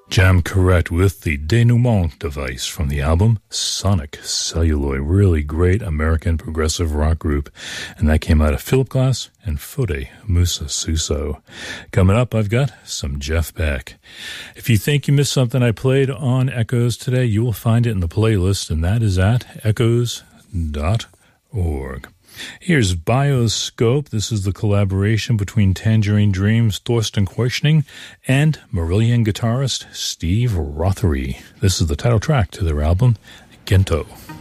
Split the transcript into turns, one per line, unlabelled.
Jam Correct with the Denouement device from the album Sonic Celluloid. Really great American progressive rock group. And that came out of Philip Glass and Fode Musa Suso. Coming up, I've got some Jeff Beck. If you think you missed something I played on Echoes today, you will find it in the playlist, and that is at echoes.org. Here's Bioscope. This is the collaboration between Tangerine Dream's Thorsten Queuschning and Marillion guitarist Steve Rothery. This is the title track to their album, Gento.